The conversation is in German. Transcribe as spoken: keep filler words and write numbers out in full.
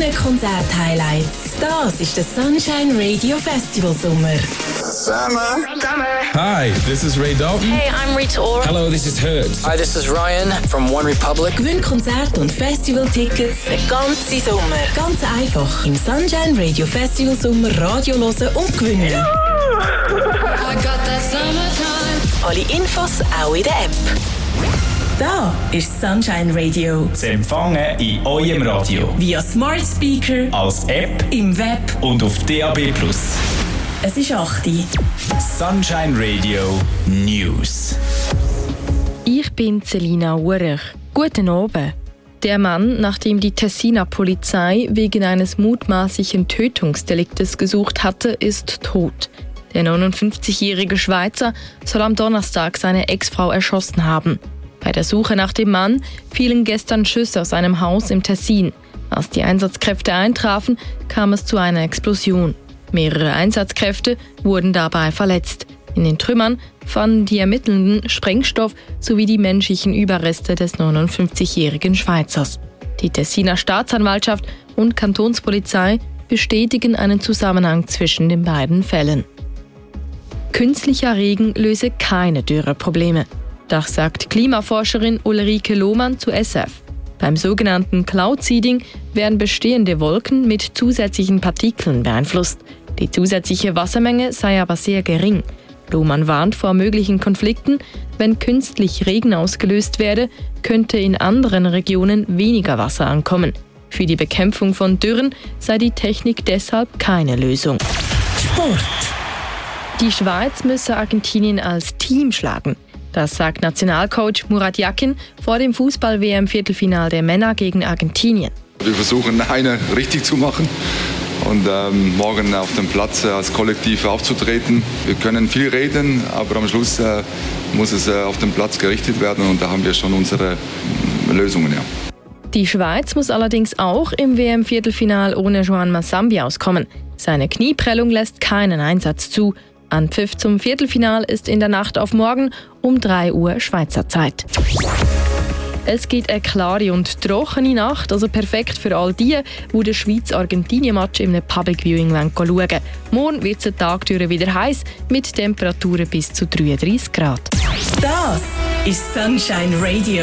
Bühnenkonzert-Highlights. Das ist der Sunshine Radio Festival Sommer. Summer. Summer. Hi, this is Ray Dalton. Hey, I'm Rita Ora. Hello, this is Hertz. Hi, this is Ryan from One Republic. Gewinn Konzert und Festivaltickets den ganzen Sommer. Ganz einfach im Sunshine Radio Festival Sommer Radio hören und gewinnen. I got that summertime. Alle Infos auch in der App. Da ist Sunshine Radio. Zu empfangen in eurem Radio. Via Smart Speaker, Als App im Web und auf D A B plus. Es ist acht Uhr. Sunshine Radio News. Ich bin Selina Urech. Guten Abend. Der Mann, nach dem die Tessiner Polizei wegen eines mutmaßlichen Tötungsdeliktes gesucht hatte, ist tot. Der neunundfünfzigjährige Schweizer soll am Donnerstag seine Ex-Frau erschossen haben. Bei der Suche nach dem Mann fielen gestern Schüsse aus einem Haus im Tessin. Als die Einsatzkräfte eintrafen, kam es zu einer Explosion. Mehrere Einsatzkräfte wurden dabei verletzt. In den Trümmern fanden die Ermittelnden Sprengstoff sowie die menschlichen Überreste des neunundfünfzigjährigen Schweizers. Die Tessiner Staatsanwaltschaft und Kantonspolizei bestätigen einen Zusammenhang zwischen den beiden Fällen. Künstlicher Regen löse keine Dürreprobleme. Das sagt Klimaforscherin Ulrike Lohmann zu S F. Beim sogenannten Cloud Seeding werden bestehende Wolken mit zusätzlichen Partikeln beeinflusst. Die zusätzliche Wassermenge sei aber sehr gering. Lohmann warnt vor möglichen Konflikten. Wenn künstlich Regen ausgelöst werde, könnte in anderen Regionen weniger Wasser ankommen. Für die Bekämpfung von Dürren sei die Technik deshalb keine Lösung. Sport. Die Schweiz müsse Argentinien als Team schlagen. Das sagt Nationalcoach Murat Yakin vor dem Fußball-W M-Viertelfinal der Männer gegen Argentinien. Wir versuchen, eine richtig zu machen und ähm, morgen auf dem Platz äh, als Kollektiv aufzutreten. Wir können viel reden, aber am Schluss äh, muss es äh, auf dem Platz gerichtet werden und da haben wir schon unsere äh, Lösungen. Ja. Die Schweiz muss allerdings auch im W M-Viertelfinal ohne Joan Massambi auskommen. Seine Knieprellung lässt keinen Einsatz zu. Anpfiff zum Viertelfinal ist in der Nacht auf morgen um drei Uhr Schweizer Zeit. Es geht eine klare und trockene Nacht, also perfekt für all die, die den Schweiz-Argentinien-Match im Public Viewing schauen wollen. Morgen wird es den Tag durch wieder heiß mit Temperaturen bis zu dreiunddreißig Grad. Das ist Sunshine Radio.